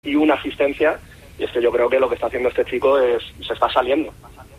y una asistencia, y es que yo creo que lo que está haciendo este chico se está saliendo.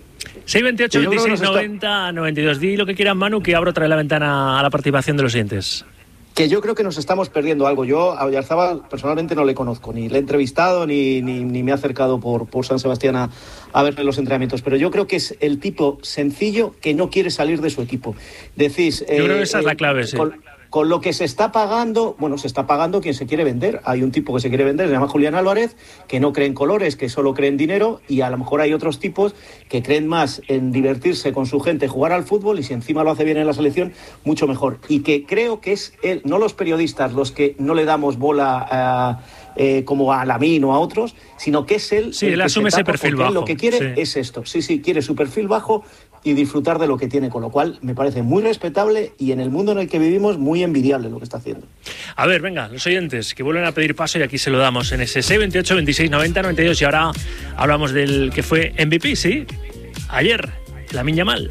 628 26 90 92. Di lo que quieras, Manu, que abro otra vez la ventana a la participación de los siguientes. Que yo creo que nos estamos perdiendo algo. Yo a Oyarzábal personalmente no le conozco, ni le he entrevistado, ni me he acercado por San Sebastián a verle los entrenamientos, pero yo creo que es el tipo sencillo que no quiere salir de su equipo. Decís, yo creo que esa es la clave, sí. Con lo que se está pagando, se está pagando quien se quiere vender. Hay un tipo que se quiere vender, se llama Julián Álvarez, que no cree en colores, que solo cree en dinero, y a lo mejor hay otros tipos que creen más en divertirse con su gente, jugar al fútbol, y si encima lo hace bien en la selección, mucho mejor. Y que creo que es él, no los periodistas, los que no le damos bola como a Lamine o a otros, sino que es él. Sí, él asume ese perfil bajo. Lo que quiere es esto. Sí, quiere su perfil bajo y disfrutar de lo que tiene, con lo cual me parece muy respetable y en el mundo en el que vivimos muy envidiable lo que está haciendo. A ver, venga, los oyentes que vuelven a pedir paso y aquí se lo damos en ese 628 26 90 92 y ahora hablamos del que fue MVP, ¿sí? Ayer, Lamine Yamal.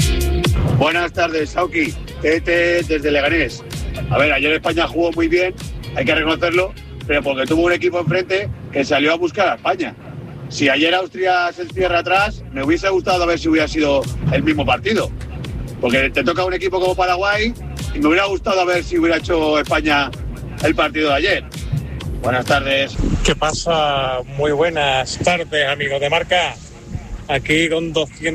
Buenas tardes, Sauki, Tete desde Leganés. A ver, ayer España jugó muy bien, hay que reconocerlo, pero porque tuvo un equipo enfrente que salió a buscar a España. Si ayer Austria se cierra atrás, me hubiese gustado ver si hubiera sido el mismo partido. Porque te toca un equipo como Paraguay y me hubiera gustado ver si hubiera hecho España el partido de ayer. Buenas tardes. ¿Qué pasa? Muy buenas tardes, amigos de Marca. Aquí con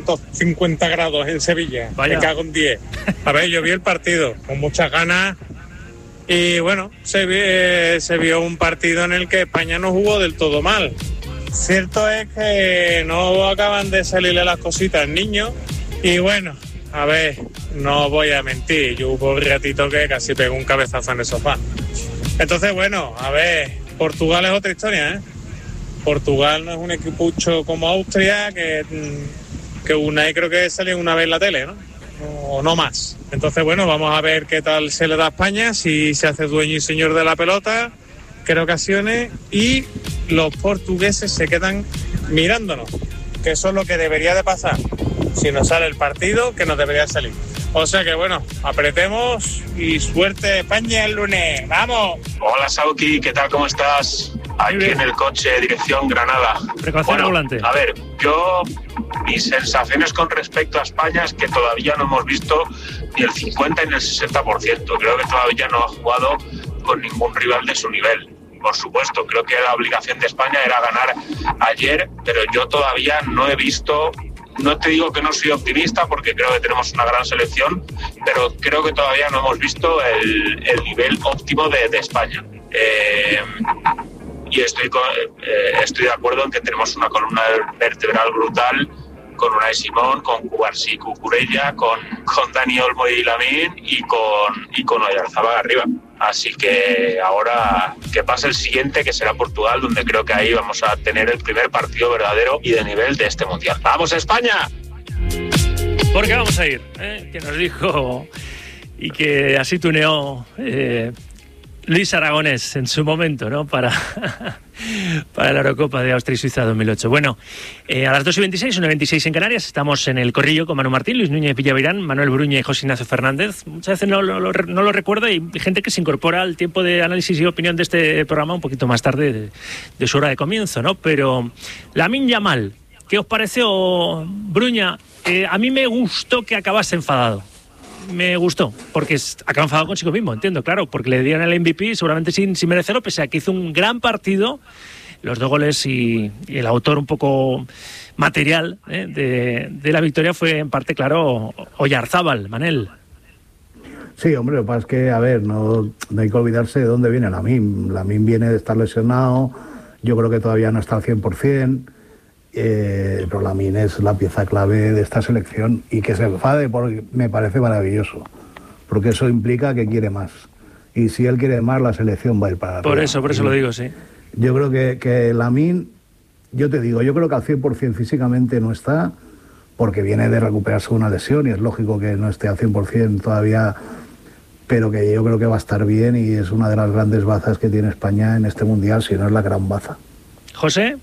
250 grados en Sevilla. Vaya. Me cago en 10. A ver, yo vi el partido con muchas ganas y bueno, se vio un partido en el que España no jugó del todo mal. Cierto es que no acaban de salirle las cositas al niño y bueno, a ver, no voy a mentir, yo hubo un ratito que casi pegó un cabezazo en el sofá. Entonces bueno, a ver, Portugal es otra historia, ¿eh? Portugal no es un equipucho como Austria que Unai creo que salió una vez en la tele, ¿no? O no más. Entonces bueno, vamos a ver qué tal se le da a España, si se hace dueño y señor de la pelota, que en ocasiones, y los portugueses se quedan mirándonos, que eso es lo que debería de pasar. Si nos sale el partido, que nos debería salir. O sea que bueno, apretemos y suerte España el lunes. ¡Vamos! Hola Sauki, ¿qué tal? ¿Cómo estás? Aquí en el coche, dirección Granada. Precaución volante. A ver, yo mis sensaciones con respecto a España es que todavía no hemos visto ni el 50 ni el 60%. Creo que todavía no ha jugado con ningún rival de su nivel. Por supuesto, creo que la obligación de España era ganar ayer, pero yo todavía no he visto, no te digo que no soy optimista porque creo que tenemos una gran selección, pero creo que todavía no hemos visto el nivel óptimo de España. Y estoy de acuerdo en que tenemos una columna vertebral brutal con Unai Simón, con Cubarsí, Cucurella, con Dani Olmo y Lamine y con Oyarzábal arriba. Así que ahora que pase el siguiente, que será Portugal, donde creo que ahí vamos a tener el primer partido verdadero y de nivel de este Mundial. ¡Vamos, España! Porque vamos a ir, que nos dijo y que así tuneó Luis Aragonés en su momento, ¿no? Para la Eurocopa de Austria y Suiza 2008. Bueno, a las 2:26, 1:26 en Canarias, estamos en el corrillo con Manu Martín, Luis Núñez Villavirán, Manuel Bruña y José Ignacio Fernández. Muchas veces no lo recuerdo y hay gente que se incorpora al tiempo de análisis y opinión de este programa un poquito más tarde de su hora de comienzo, ¿no? Pero Lamine Yamal, ¿qué os pareció, Bruña? A mí me gustó que acabase enfadado. Me gustó, porque acaba enfadado consigo mismo, entiendo, claro, porque le dieron el MVP seguramente sin merecerlo, pese a que hizo un gran partido, los 2 goles y el autor un poco material de la victoria fue en parte, claro, Oyarzábal, Manel. Sí, hombre, lo que pasa es que, a ver, no hay que olvidarse de dónde viene Lamine. Lamine viene de estar lesionado, yo creo que todavía no está al 100%, pero Lamine es la pieza clave de esta selección y que se enfade porque me parece maravilloso, porque eso implica que quiere más y si él quiere más la selección va a ir para arriba. Por eso lo digo, sí. Yo creo que Lamine, yo creo que al 100% físicamente no está porque viene de recuperarse una lesión y es lógico que no esté al 100% todavía, pero que yo creo que va a estar bien y es una de las grandes bazas que tiene España en este Mundial, si no es la gran baza. José.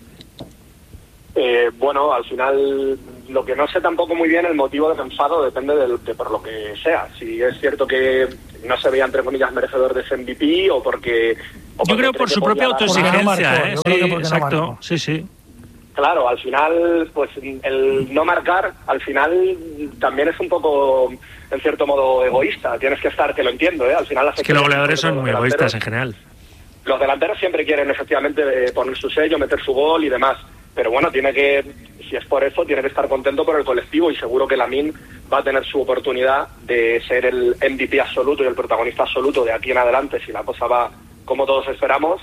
Bueno, al final lo que no sé tampoco muy bien el motivo del enfado depende de por lo que sea. Si es cierto que no se veía, entre comillas, merecedor de ese MVP o porque... Yo creo por su propia autoexigencia, Sí, exacto, no sí. Claro, al final, pues el no marcar, al final también es un poco, en cierto modo, egoísta. Tienes que estar, que lo entiendo, ¿eh? Al final... Es que los goleadores son muy egoístas en general. Los delanteros siempre quieren, efectivamente, poner su sello, meter su gol y demás. Pero bueno, tiene que, si es por eso, tiene que estar contento por el colectivo y seguro que Lamine va a tener su oportunidad de ser el MVP absoluto y el protagonista absoluto de aquí en adelante, si la cosa va como todos esperamos.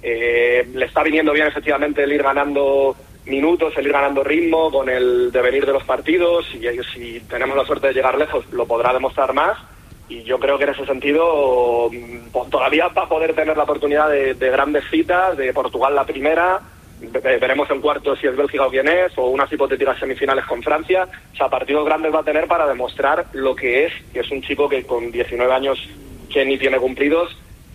Le está viniendo bien, efectivamente, el ir ganando minutos, el ir ganando ritmo con el devenir de los partidos, y si tenemos la suerte de llegar lejos lo podrá demostrar más, y yo creo que en ese sentido todavía va a poder tener la oportunidad de grandes citas, de Portugal la primera, veremos en cuartos si es Bélgica o quién es, o unas hipotéticas semifinales con Francia. O sea, partidos grandes va a tener para demostrar lo que es un chico que con 19 años que ni tiene cumplidos,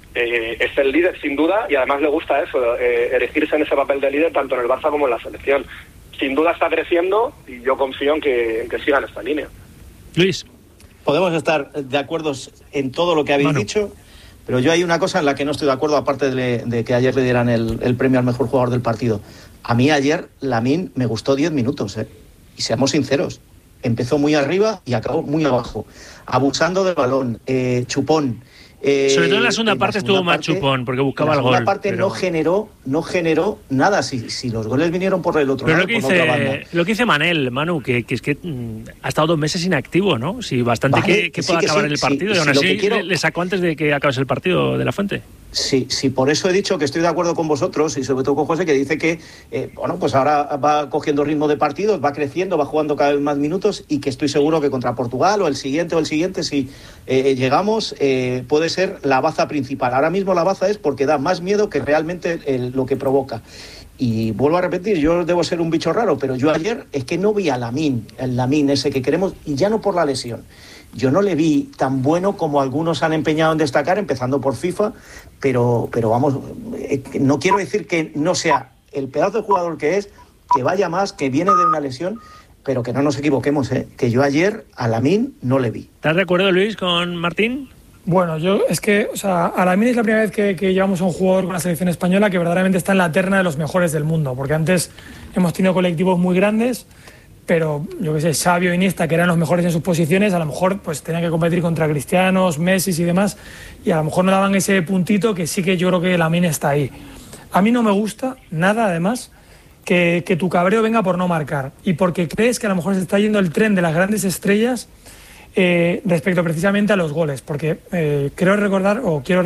es el líder sin duda, y además le gusta eso, erigirse en ese papel de líder tanto en el Barça como en la selección. Sin duda está creciendo y yo confío en que siga en esta línea. Luis. Podemos estar de acuerdo en todo lo que habéis dicho, pero yo hay una cosa en la que no estoy de acuerdo, aparte de que ayer le dieran el premio al mejor jugador del partido. A mí ayer Lamine me gustó 10 minutos, y seamos sinceros, empezó muy arriba y acabó muy abajo, abusando del balón, chupón. Sobre todo en la segunda parte estuvo más chupón, porque buscaba el gol. La segunda parte pero... no generó nada, si los goles vinieron por el otro lado. Lo que dice Manel, Manu, que es que ha estado 2 meses inactivo, ¿no? Si bastante que pueda acabar el partido, y aún así le sacó antes de que acabase el partido de la Fuente. Sí, por eso he dicho que estoy de acuerdo con vosotros y sobre todo con José, que dice que pues ahora va cogiendo ritmo de partidos, va creciendo, va jugando cada vez más minutos, y que estoy seguro que contra Portugal o el siguiente, si llegamos, puede ser la baza principal. Ahora mismo la baza es porque da más miedo que realmente lo que provoca. Y vuelvo a repetir, yo debo ser un bicho raro, pero yo ayer es que no vi a Lamine, el Lamine ese que queremos, y ya no por la lesión. Yo no le vi tan bueno como algunos han empeñado en destacar, empezando por FIFA, pero vamos, no quiero decir que no sea el pedazo de jugador que es, que vaya más, que viene de una lesión, pero que no nos equivoquemos, que yo ayer a Lamine no le vi. ¿Estás de acuerdo, Luis, con Martín? Bueno, a Lamine es la primera vez que llevamos a un jugador con la selección española que verdaderamente está en la terna de los mejores del mundo, porque antes hemos tenido colectivos muy grandes, pero yo que sé, Xavi o Iniesta, que eran los mejores en sus posiciones, a lo mejor pues tenían que competir contra Cristianos, Messi y demás, y a lo mejor no daban ese puntito que sí que yo creo que Lamine está ahí. A mí no me gusta nada, además, que tu cabreo venga por no marcar, y porque crees que a lo mejor se está yendo el tren de las grandes estrellas respecto precisamente a los goles, porque quiero recordar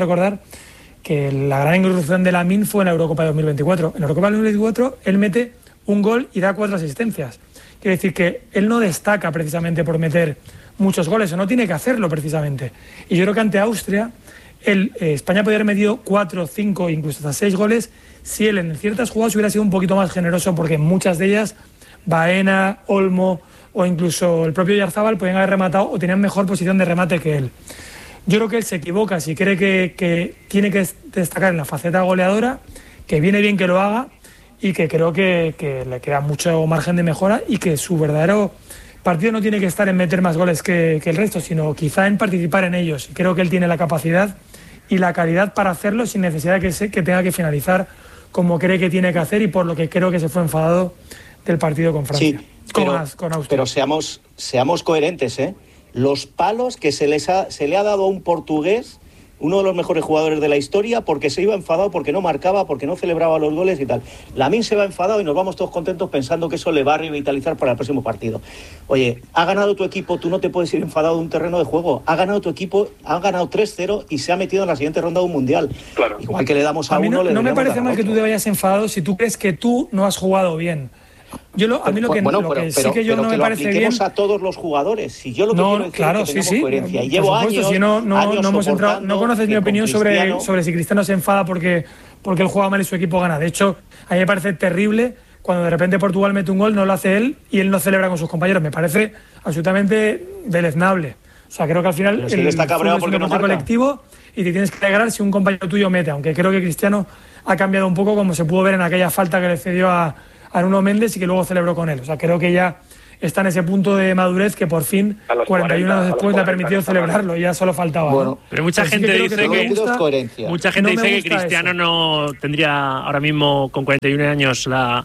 que la gran incursión de Lamine fue en la Eurocopa de 2024. En la Eurocopa de 2024 él mete un gol y da 4 asistencias. Quiere decir que él no destaca precisamente por meter muchos goles, o no tiene que hacerlo precisamente. Y yo creo que ante Austria, España podría haber metido 4, 5, incluso hasta 6 goles si él en ciertas jugadas hubiera sido un poquito más generoso, porque en muchas de ellas Baena, Olmo o incluso el propio Oyarzabal podían haber rematado o tenían mejor posición de remate que él. Yo creo que él se equivoca si cree que tiene que destacar en la faceta goleadora, que viene bien que lo haga, y que creo que le queda mucho margen de mejora, y que su verdadero partido no tiene que estar en meter más goles que el resto, sino quizá en participar en ellos. Y creo que él tiene la capacidad y la calidad para hacerlo sin necesidad de que tenga que finalizar como cree que tiene que hacer, y por lo que creo que se fue enfadado del partido con Francia. Sí, con Austria. Pero seamos coherentes, los palos que se le ha dado a un portugués, uno de los mejores jugadores de la historia, porque se iba enfadado, porque no marcaba, porque no celebraba los goles y tal. Lamine se va enfadado y nos vamos todos contentos pensando que eso le va a revitalizar para el próximo partido. Oye, ha ganado tu equipo, tú no te puedes ir enfadado de un terreno de juego. Ha ganado tu equipo, ha ganado 3-0 y se ha metido en la siguiente ronda de un mundial. Claro. Igual que le damos a uno, no me parece mal que tú te vayas enfadado si tú crees que tú no has jugado bien. A mí lo que sí que yo no me parece bien a todos los jugadores. Si yo lo que quiero decir claro, es que tenemos coherencia. Y llevo años, si no hemos entrado, no conoces mi opinión sobre si Cristiano se enfada porque él juega mal y su equipo gana. De hecho, a mí me parece terrible cuando de repente Portugal mete un gol, no lo hace él y él no celebra con sus compañeros. Me parece absolutamente deleznable. O sea, creo que al final el está cabreado porque es un deporte colectivo y te tienes que alegrar si un compañero tuyo mete, aunque creo que Cristiano ha cambiado un poco, como se pudo ver en aquella falta que le cedió a Nuno Méndez y que luego celebró con él. O sea, creo que ya está en ese punto de madurez que por fin, 41 años después, le ha permitido celebrarlo, y ya solo faltaba. Bueno, ¿no? pero mucha gente dice que Cristiano no tendría ahora mismo con 41 años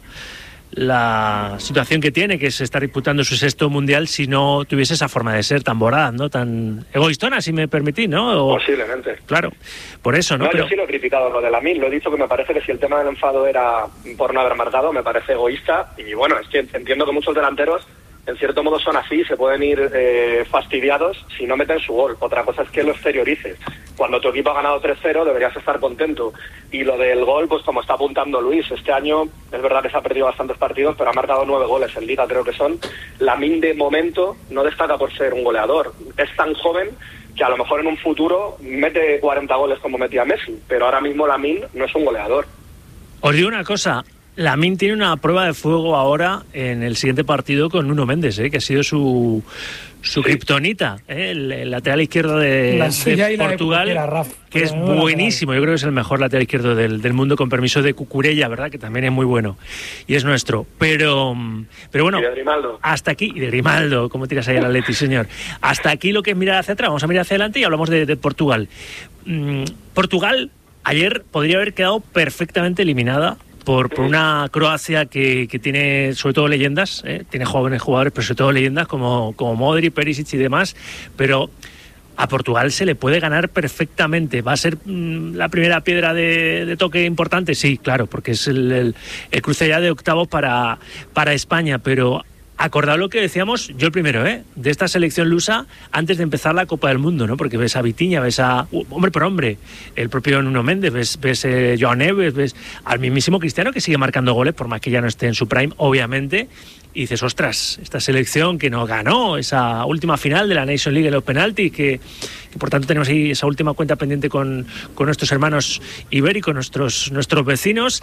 la situación que tiene, que es estar disputando su 6º mundial, si no tuviese esa forma de ser tan voraz, ¿no? Tan egoístona, si me permitís, ¿no? Posiblemente. Claro, por eso, ¿no? Yo sí lo he criticado lo de Lamine, lo he dicho que me parece que si el tema del enfado era por no haber marcado, me parece egoísta, y bueno, es que entiendo que muchos delanteros en cierto modo son así, se pueden ir fastidiados si no meten su gol. Otra cosa es que lo exteriorices. Cuando tu equipo ha ganado 3-0 deberías estar contento. Y lo del gol, pues como está apuntando Luis, este año es verdad que se ha perdido bastantes partidos, pero ha marcado 9 goles en Liga, creo que son. Lamine de momento no destaca por ser un goleador. Es tan joven que a lo mejor en un futuro mete 40 goles como metía Messi, pero ahora mismo Lamine no es un goleador. Os digo una cosa, Lamine tiene una prueba de fuego ahora en el siguiente partido con Nuno Méndez, que ha sido su kriptonita, el lateral izquierdo de Portugal, que es buenísimo. Yo creo que es el mejor lateral izquierdo del mundo, con permiso de Cucurella, ¿verdad? Que también es muy bueno y es nuestro. Pero bueno, y de Grimaldo. Hasta aquí, y de Grimaldo, ¿cómo tiras ahí al Atleti, señor? Hasta aquí lo que es mirar hacia atrás. Vamos a mirar hacia adelante y hablamos de Portugal. Portugal ayer podría haber quedado perfectamente eliminada por una Croacia que tiene sobre todo leyendas, tiene jóvenes jugadores, pero sobre todo leyendas como Modric, Perisic y demás, pero a Portugal se le puede ganar perfectamente. ¿Va a ser la primera piedra de toque importante? Sí, claro, porque es el cruce ya de octavos para España, pero acordad lo que decíamos, yo el primero, de esta selección lusa antes de empezar la Copa del Mundo, ¿no? Porque ves a Vitinha, ves a hombre por hombre, el propio Nuno Méndez, ves Joao Neves, ves al mismísimo Cristiano, que sigue marcando goles, por más que ya no esté en su prime, obviamente, y dices, ostras, esta selección que nos ganó esa última final de la Nations League en los penaltis, que por tanto tenemos ahí esa última cuenta pendiente con nuestros hermanos ibéricos, nuestros vecinos,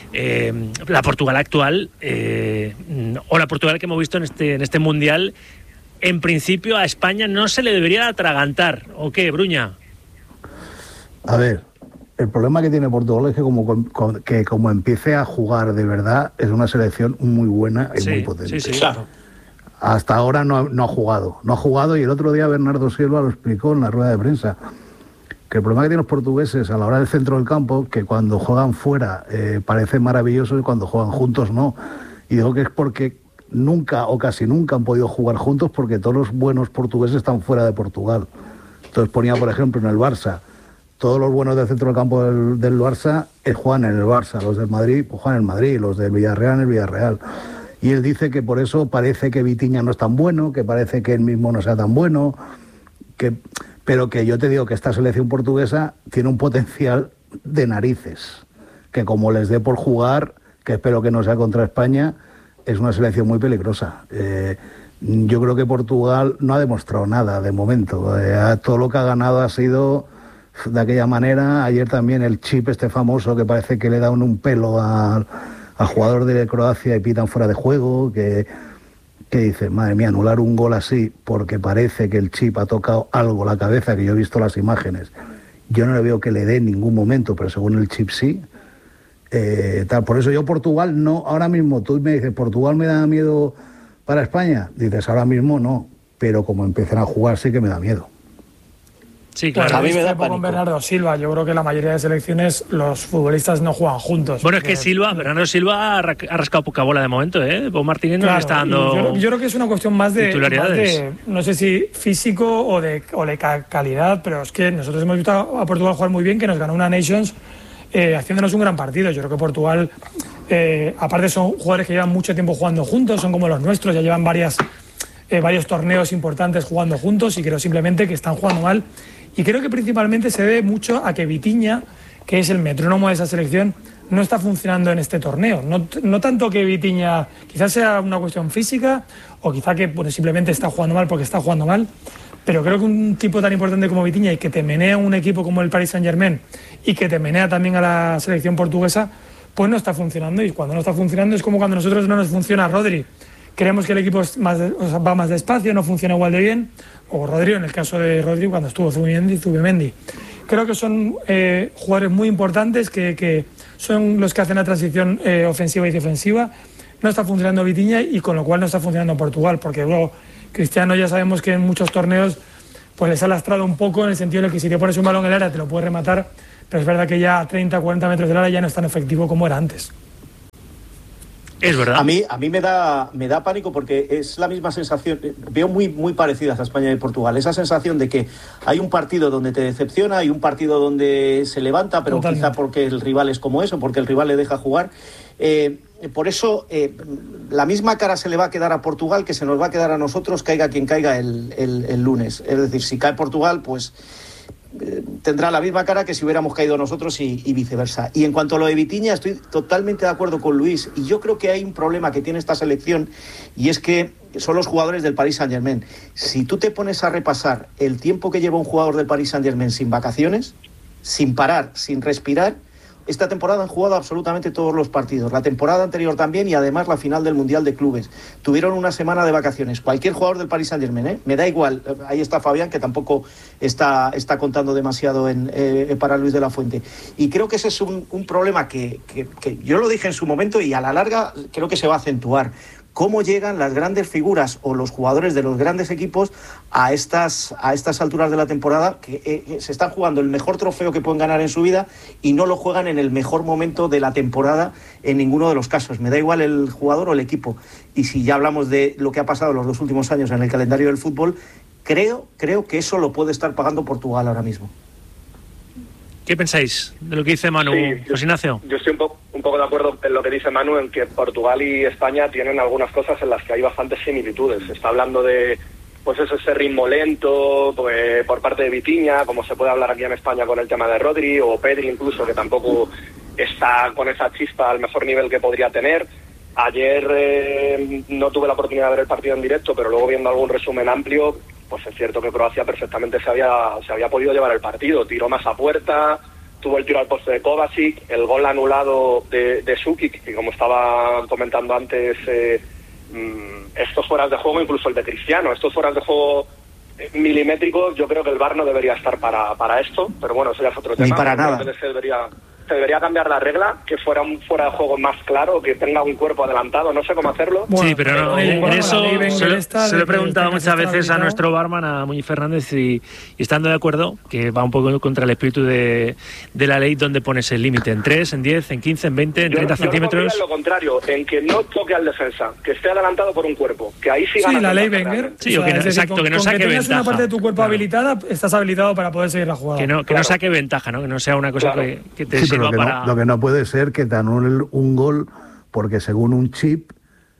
la Portugal actual, o la Portugal que hemos visto en este Mundial, en principio a España no se le debería atragantar, ¿o qué, Bruña? A ver, el problema que tiene Portugal es que como empiece a jugar de verdad, es una selección muy buena y muy potente. Sí, claro. Hasta ahora no ha jugado, y el otro día Bernardo Silva lo explicó en la rueda de prensa, que el problema que tienen los portugueses a la hora del centro del campo, que cuando juegan fuera parece maravilloso y cuando juegan juntos no. Y digo que es porque nunca o casi nunca han podido jugar juntos, porque todos los buenos portugueses están fuera de Portugal. Entonces ponía, por ejemplo, en el Barça, todos los buenos del centro del campo del Barça juegan en el Barça, los del Madrid pues juegan en el Madrid, los del Villarreal en el Villarreal. Y él dice que por eso parece que Vitinha no es tan bueno, que parece que él mismo no sea tan bueno, pero que yo te digo que esta selección portuguesa tiene un potencial de narices, que como les dé por jugar, que espero que no sea contra España, es una selección muy peligrosa. Yo creo que Portugal no ha demostrado nada de momento. Todo lo que ha ganado ha sido de aquella manera. Ayer también el chip famoso que parece que le da un pelo al jugador de Croacia y pitan fuera de juego, que dice, madre mía, anular un gol así porque parece que el chip ha tocado algo la cabeza, que yo he visto las imágenes. Yo no le veo que le dé en ningún momento, pero según el chip sí. Por eso yo Portugal no, ahora mismo tú me dices, ¿Portugal me da miedo para España? Dices, ahora mismo no, pero como empiezan a jugar sí que me da miedo. Sí, claro. A mí me da pánico. Con Bernardo Silva, yo creo que la mayoría de selecciones los futbolistas no juegan juntos. Bueno, es que Bernardo Silva ha rascado poca bola de momento, Pau Martínez no le está dando. Yo creo que es una cuestión más de no sé si físico o de calidad, pero es que nosotros hemos visto a Portugal jugar muy bien, que nos ganó una Nations haciéndonos un gran partido. Yo creo que Portugal, aparte son jugadores que llevan mucho tiempo jugando juntos, son como los nuestros, ya llevan varios torneos importantes jugando juntos, y creo simplemente que están jugando mal. Y creo que principalmente se debe mucho a que Vitinha, que es el metrónomo de esa selección, no está funcionando en este torneo. No tanto que Vitinha, quizás sea una cuestión física, o quizá que simplemente está jugando mal porque está jugando mal, pero creo que un tipo tan importante como Vitinha, y que te menea un equipo como el Paris Saint-Germain, y que te menea también a la selección portuguesa, pues no está funcionando. Y cuando no está funcionando es como cuando a nosotros no nos funciona Rodri. Creemos que el equipo va más despacio, no funciona igual de bien, o Rodrigo, en el caso de Rodrigo cuando estuvo Zubimendi. Creo que son jugadores muy importantes que son los que hacen la transición ofensiva y defensiva. no está funcionando Vitinha y con lo cual no está funcionando Portugal, porque luego Cristiano ya sabemos que en muchos torneos pues les ha lastrado un poco, en el sentido de que si te pones un balón en el área te lo puede rematar, pero es verdad que ya a 30, 40 metros del área ya no es tan efectivo como era antes. Es verdad. A mí me da pánico porque es la misma sensación, veo muy parecidas a España y Portugal, esa sensación de que hay un partido donde te decepciona, hay un partido donde se levanta, pero totalmente, quizá porque el rival es como eso, porque el rival le deja jugar. Por eso la misma cara se le va a quedar a Portugal que se nos va a quedar a nosotros, caiga quien caiga el lunes. Es decir, si cae Portugal, pues tendrá la misma cara que si hubiéramos caído nosotros y viceversa. Y en cuanto a lo de Vitinha, estoy totalmente de acuerdo con Luis, y yo creo que hay un problema que tiene esta selección, y es que son los jugadores del Paris Saint-Germain. Si tú te pones a repasar el tiempo que lleva un jugador del Paris Saint-Germain sin vacaciones, sin parar, sin respirar, esta temporada han jugado absolutamente todos los partidos, la temporada anterior también, y además la final del Mundial de Clubes. Tuvieron una semana de vacaciones. Cualquier jugador del Paris Saint-Germain, me da igual. Ahí está Fabián, que tampoco está contando demasiado para Luis de la Fuente. Y creo que ese es un problema que yo lo dije en su momento, y a la larga creo que se va a acentuar. Cómo llegan las grandes figuras o los jugadores de los grandes equipos a estas alturas de la temporada, que se están jugando el mejor trofeo que pueden ganar en su vida y no lo juegan en el mejor momento de la temporada en ninguno de los casos. Me da igual el jugador o el equipo. Y si ya hablamos de lo que ha pasado los 2 últimos años en el calendario del fútbol, creo que eso lo puede estar pagando Portugal ahora mismo. ¿Qué pensáis de lo que dice Manu? Sí, José Ignacio. Yo estoy un poco de acuerdo en lo que dice Manu, en que Portugal y España tienen algunas cosas en las que hay bastantes similitudes. Está hablando de pues ese ritmo lento por parte de Vitinha, como se puede hablar aquí en España con el tema de Rodri, o Pedri incluso, que tampoco está con esa chispa al mejor nivel que podría tener. Ayer no tuve la oportunidad de ver el partido en directo, pero luego viendo algún resumen amplio, pues es cierto que Croacia perfectamente se había podido llevar el partido. Tiró más a puerta, tuvo el tiro al poste de Kovacic, el gol anulado de Sukic, que como estaba comentando antes, estos fueras de juego, incluso el de Cristiano, estos fueras de juego milimétricos, yo creo que el VAR no debería estar para esto, pero bueno, eso ya es otro tema. Ni para nada. Se debería cambiar la regla, que fuera un fuera de juego más claro, que tenga un cuerpo adelantado, no sé cómo hacerlo. Bueno, sí, pero no, en eso se lo he preguntado muchas veces a nuestro barman, a Muñiz Fernández, y estando de acuerdo, que va un poco contra el espíritu de la ley, donde pones el límite, en 3, en 10, en 15, en 20, en 30 centímetros. Yo lo contrario, en que no toque al defensa, que esté adelantado por un cuerpo, que ahí sí gana. La ley Wenger. Sí, o sea, exacto, que no saque ventaja. Una parte de tu cuerpo habilitada, estás habilitado para poder seguir la jugada. Que no saque ventaja, ¿no? Que no sea una cosa que te sirva para... Lo que no puede ser que te anulen un gol porque según un chip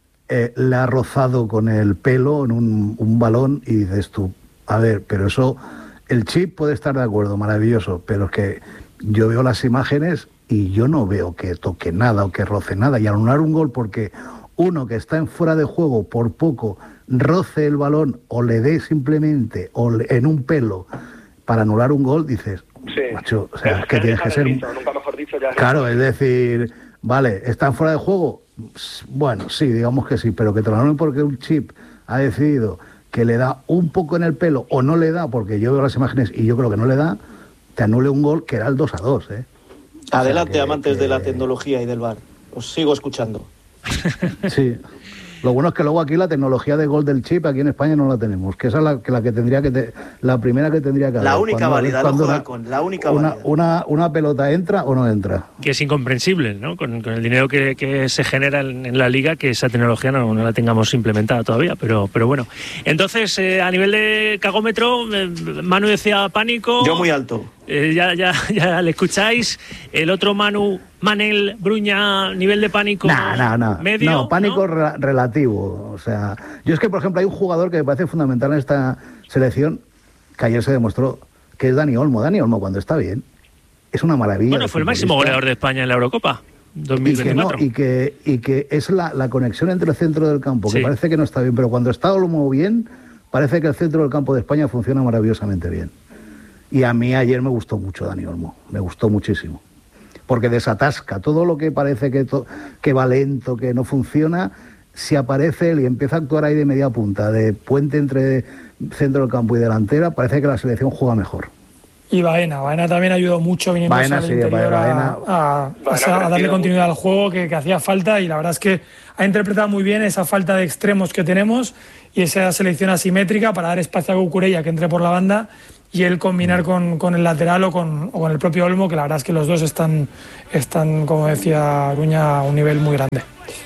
le ha rozado con el pelo en un balón, y dices tú, a ver, pero eso, el chip puede estar de acuerdo, maravilloso, pero es que yo veo las imágenes y yo no veo que toque nada o que roce nada, y anular un gol porque uno que está en fuera de juego por poco roce el balón o le dé simplemente en un pelo para anular un gol, dices, sí, macho, o sea, es que tienes que ser... Nunca mejor dicho, ya claro, es decir, vale, ¿están fuera de juego? Bueno, sí, digamos que sí, pero que te lo anulen porque un chip ha decidido que le da un poco en el pelo o no le da, porque yo veo las imágenes y yo creo que no le da, te anule un gol que era el 2-2, ¿eh? Adelante, o sea, amantes de la tecnología y del VAR. Os sigo escuchando. Sí. Lo bueno es que luego aquí la tecnología de gol del chip aquí en España no la tenemos, que esa es la que tendría la primera que tendría que haber. La única válida, la única válida. Una pelota entra o no entra. Que es incomprensible, ¿no? Con el dinero que se genera en la liga, que esa tecnología no la tengamos implementada todavía, pero bueno. Entonces, a nivel de cagómetro, Manu decía pánico. Yo muy alto. Ya le escucháis. El otro Manel Bruña, nivel de pánico medio. No, pánico relativo. O sea, yo es que, por ejemplo, hay un jugador que me parece fundamental en esta selección, que ayer se demostró, que es Dani Olmo. Dani Olmo, cuando está bien, es una maravilla. Bueno, fue el máximo goleador de España en la Eurocopa 2024. Y que es la conexión entre el centro del campo, que parece que no está bien, pero cuando está Olmo bien, parece que el centro del campo de España funciona maravillosamente bien. Y a mí ayer me gustó mucho Dani Olmo, me gustó muchísimo. Porque desatasca todo lo que parece que va lento, que no funciona. Si aparece él y empieza a actuar ahí de media punta, de puente entre centro del campo y delantera, parece que la selección juega mejor. Y Baena también ayudó mucho viniendo al interior a darle continuidad al juego que hacía falta, y la verdad es que ha interpretado muy bien esa falta de extremos que tenemos y esa selección asimétrica para dar espacio a Cucurella que entre por la banda y él combinar con el lateral o con el propio Olmo, que la verdad es que los dos están como decía Aruña, a un nivel muy grande.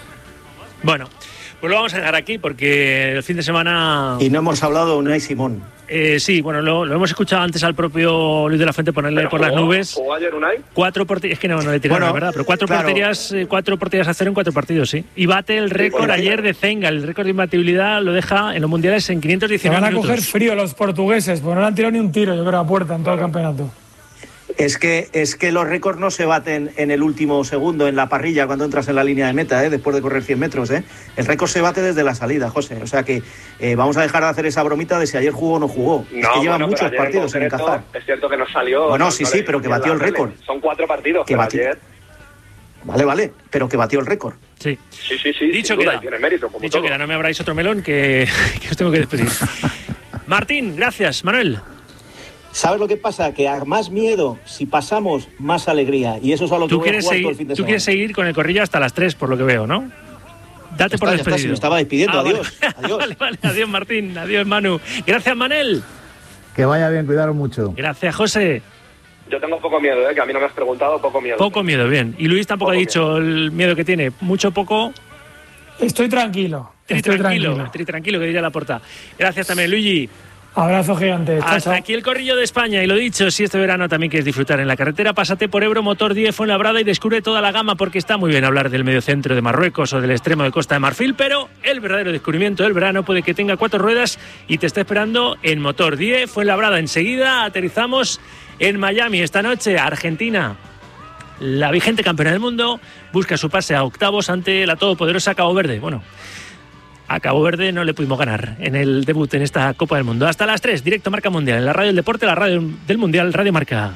Bueno, pues lo vamos a dejar aquí porque el fin de semana... Y no hemos hablado de Unai Simón. Sí, bueno, lo hemos escuchado antes al propio Luis de la Fuente ponerle pero por las nubes. ¿Jugó ayer Unai? 4 porterías, es que no le tiraron, ¿verdad? Pero 4 porterías a 0 en 4 partidos, sí. Y bate el récord ayer de Zenga, el récord de imbatibilidad lo deja en los mundiales en 519 minutos. Van a coger frío los portugueses, porque no le han tirado ni un tiro, yo creo, a puerta en todo el campeonato. Es que los récords no se baten en el último segundo en la parrilla cuando entras en la línea de meta, después de correr 100 metros. El récord se bate desde la salida, José. O sea que vamos a dejar de hacer esa bromita de si ayer jugó o no jugó. No, es que llevan muchos partidos en encajar. Es cierto que no salió. Bueno, sí, pero que batió el récord. Son 4 partidos que batió. Ayer... Vale, pero que batió el récord. Sí. Sí. Dicho queda. Tiene mérito, como dicho todo. Queda, no me abráis otro melón que os tengo que despedir. Martín, gracias. Manuel. ¿Sabes lo que pasa? Que a más miedo, si pasamos, más alegría. Y eso es a lo que voy a jugar todo el fin de semana. Tú quieres seguir con el corrillo hasta las 3, por lo que veo, ¿no? Date por despedido. Si me estaba despidiendo. Adiós. Vale. Adiós, Martín. Adiós, Manu. Gracias, Manel. Que vaya bien, cuidaros mucho. Gracias, José. Yo tengo poco miedo, que a mí no me has preguntado, poco miedo. Poco miedo, bien. Y Luis tampoco ha dicho el miedo que tiene. Mucho, poco... Estoy tranquilo. Tranquilo, que diría Laporta. Gracias también, Luigi. Abrazo gigante. Hasta aquí el corrillo de España. Y lo dicho, si este verano también quieres disfrutar en la carretera, pásate por Ebro Motor 10 Fuenlabrada y descubre toda la gama, porque está muy bien hablar del mediocentro de Marruecos o del extremo de Costa de Marfil, pero el verdadero descubrimiento del verano puede que tenga 4 ruedas y te esté esperando en Motor 10 Fuenlabrada. Enseguida aterrizamos en Miami esta noche. Argentina, la vigente campeona del mundo, busca su pase a octavos ante la todopoderosa Cabo Verde. Bueno, a Cabo Verde no le pudimos ganar en el debut en esta Copa del Mundo. Hasta las 3, directo Marca Mundial, en la radio del deporte, la radio del Mundial, Radio Marca.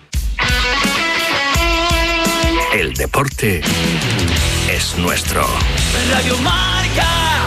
El deporte es nuestro. Radio Marca.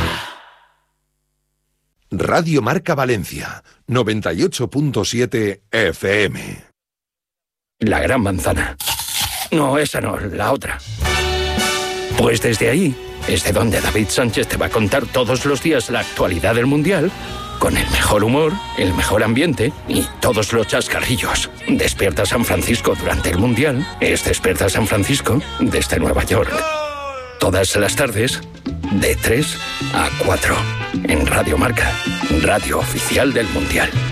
Radio Marca Valencia, 98.7 FM. La Gran Manzana. No, esa no, la otra. Pues desde ahí es de donde David Sánchez te va a contar todos los días la actualidad del Mundial, con el mejor humor, el mejor ambiente y todos los chascarrillos. Despierta San Francisco durante el Mundial es Despierta San Francisco desde Nueva York. Todas las tardes, de 3 a 4, en Radio Marca, radio oficial del Mundial.